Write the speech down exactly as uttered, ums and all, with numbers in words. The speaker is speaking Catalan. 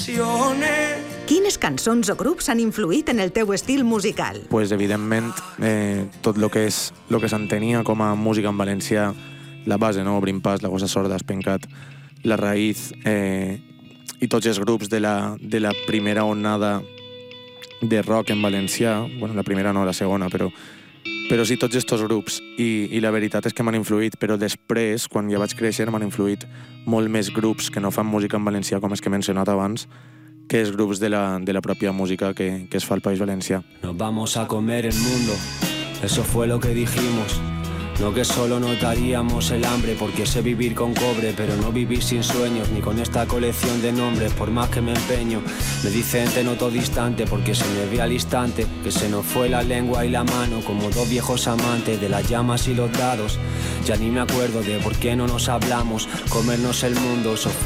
vacaciones. Quines cançons o grups han influït en el teu estil musical? Pues, evidentment, eh, tot el que és el que s'entenia com a música en valencià, la base, no? Obrim pas, La Gossa Sorda, Espencat, La Raïz, eh, i tots els grups de la, de la primera onada de rock en valencià, bueno, la primera no, la segona, però, però sí, tots aquests grups, i, i la veritat és que m'han influït, però després, quan ja vaig créixer, m'han influït molt més grups que no fan música en valencià, com els que he mencionat abans, que els grups de la, de la pròpia música que, que es fa al País Valencià. Nos vamos a comer el mundo, eso fue lo que dijimos. No que solo notaríamos el hambre, porque sé vivir con cobre, pero no vivir sin sueños, ni con esta colección de nombres, por más que me empeño. Me dicen te noto distante, porque se me ve al instante que se nos fue la lengua y la mano, como dos viejos amantes de las llamas y los dados. Ya ni me acuerdo de por qué no nos hablamos, comernos el mundo, eso